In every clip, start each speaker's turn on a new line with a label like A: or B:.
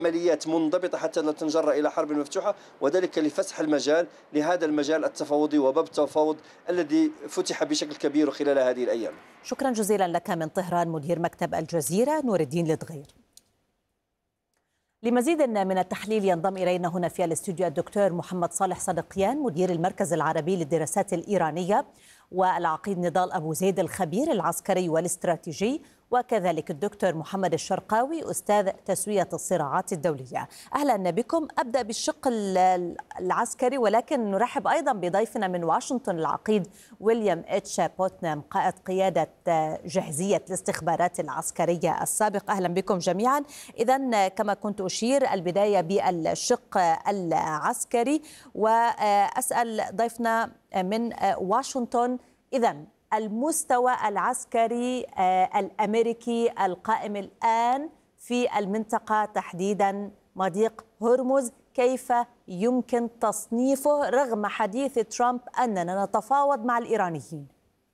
A: عمليات منضبطة حتى لا تنجر إلى حرب مفتوحة، وذلك لفسح المجال لهذا المجال التفاوضي وباب التفاوض الذي فتح بشكل كبير خلال هذه الأيام.
B: شكرا جزيلا لك من طهران مدير مكتب الجزيرة نور الدين لدغير. لمزيد من التحليل ينضم إلينا هنا في الاستوديو الدكتور محمد صالح صدقيان مدير المركز العربي للدراسات الإيرانية، والعقيد نضال أبو زيد الخبير العسكري والاستراتيجي، وكذلك الدكتور محمد الشرقاوي أستاذ تسوية الصراعات الدولية. أهلا بكم. أبدأ بالشق العسكري، ولكن نرحب أيضا بضيفنا من واشنطن العقيد ويليام اتش بوتنام قائد قيادة جهزية الاستخبارات العسكرية السابق. أهلا بكم جميعا. إذن كما كنت أشير البداية بالشق العسكري، وأسأل ضيفنا من واشنطن إذن المستوى العسكري الأمريكي القائم الآن في المنطقة تحديدا مضيق هرمز، كيف يمكن تصنيفه رغم حديث ترامب أننا نتفاوض مع الإيرانيين؟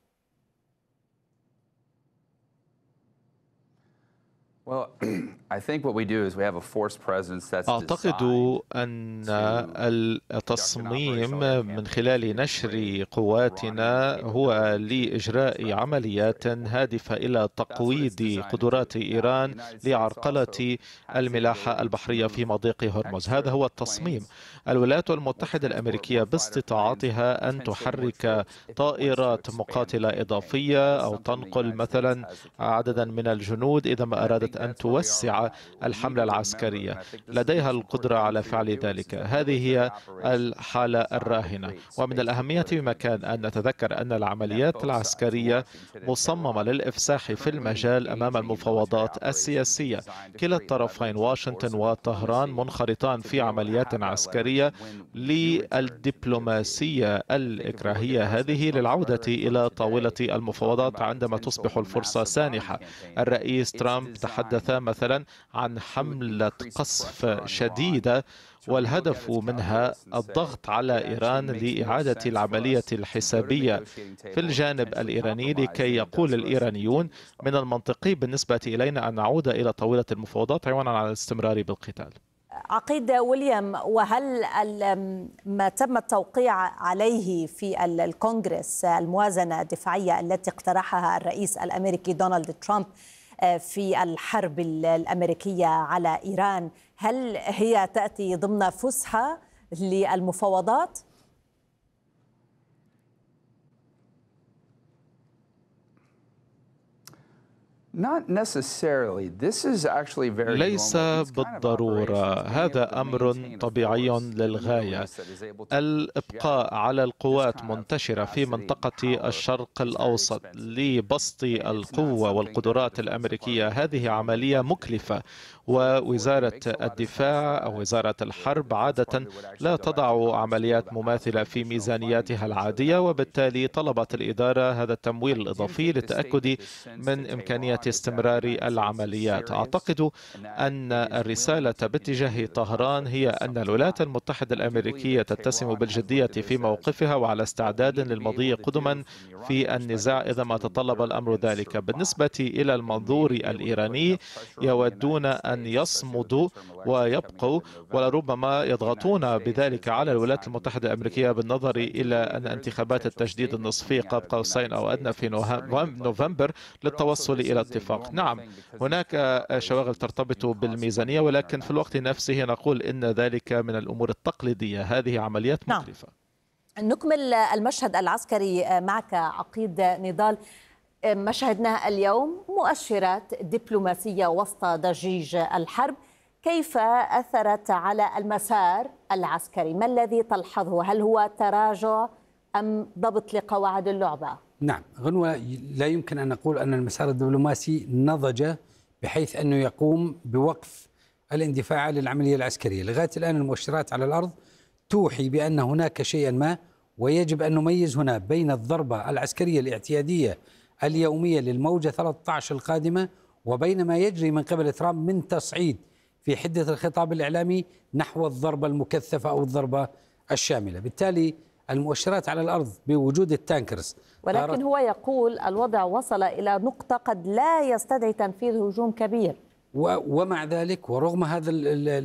C: أعتقد أن التصميم من خلال نشر قواتنا هو لإجراء عمليات هادفة إلى تقويض قدرات إيران لعرقلة الملاحة البحرية في مضيق هرمز. هذا هو التصميم. الولايات المتحدة الأمريكية باستطاعتها أن تحرك طائرات مقاتلة إضافية أو تنقل مثلا عددا من الجنود إذا ما أرادت أن توسع الحملة العسكرية، لديها القدرة على فعل ذلك. هذه هي الحالة الراهنة، ومن الأهمية بمكان أن نتذكر أن العمليات العسكرية مصممة للإفساح في المجال أمام المفاوضات السياسية. كلا الطرفين واشنطن وطهران منخرطان في عمليات عسكرية للدبلوماسية الإكراهية هذه للعودة إلى طاولة المفاوضات عندما تصبح الفرصة سانحة. الرئيس ترامب تحدث مثلا عن حملة قصف شديدة والهدف منها الضغط على إيران لإعادة العملية الحسابية في الجانب الإيراني، لكي يقول الإيرانيون من المنطقي بالنسبة إلينا أن نعود إلى طاولة المفاوضات عونا على الاستمرار بالقتال.
B: عقيد ويليام، وهل ما تم التوقيع عليه في الكونغرس الموازنة الدفاعية التي اقترحها الرئيس الأمريكي دونالد ترامب في الحرب الأمريكية على إيران، هل هي تأتي ضمن فسحة للمفاوضات؟
C: ليس بالضرورة، هذا أمر طبيعي للغاية. الإبقاء على القوات منتشرة في منطقة الشرق الأوسط لبسط القوة والقدرات الأمريكية هذه عملية مكلفة، ووزارة الدفاع أو وزارة الحرب عادة لا تضع عمليات مماثلة في ميزانياتها العادية، وبالتالي طلبت الإدارة هذا التمويل الإضافي للتأكد من إمكانية استمرار العمليات. أعتقد أن الرسالة باتجاه طهران هي أن الولايات المتحدة الأمريكية تتسم بالجدية في موقفها وعلى استعداد للمضي قدما في النزاع إذا ما تطلب الأمر ذلك. بالنسبة إلى المنظور الإيراني يودون أن يصمدوا ويبقوا، ولربما يضغطون بذلك على الولايات المتحدة الأمريكية بالنظر إلى أن انتخابات التجديد النصفي قاب قوسين أو أدنى في نوفمبر للتوصل إلى اتفاق. نعم، هناك شواغل ترتبط بالميزانية، ولكن في الوقت نفسه نقول إن ذلك من الأمور التقليدية. هذه عمليات مكلفة.
B: نكمل المشهد العسكري معك عقيد نضال. ما شاهدناه اليوم مؤشرات دبلوماسية وسط ضجيج الحرب، كيف أثرت على المسار العسكري؟ ما الذي تلحظه؟ هل هو تراجع أم ضبط لقواعد اللعبة؟
D: نعم غنوة، لا يمكن أن نقول أن المسار الدبلوماسي نضج بحيث أنه يقوم بوقف الاندفاع للعملية العسكرية. لغاية الآن المؤشرات على الأرض توحي بأن هناك شيئا ما، ويجب أن نميز هنا بين الضربة العسكرية الاعتيادية اليومية للموجة 13 القادمة وبين ما يجري من قبل ترامب من تصعيد في حدة الخطاب الإعلامي نحو الضربة المكثفة أو الضربة الشاملة. بالتالي المؤشرات على الأرض بوجود التانكرز،
B: ولكن هو يقول الوضع وصل إلى نقطة قد لا يستدعي تنفيذ هجوم كبير،
D: ومع ذلك ورغم هذا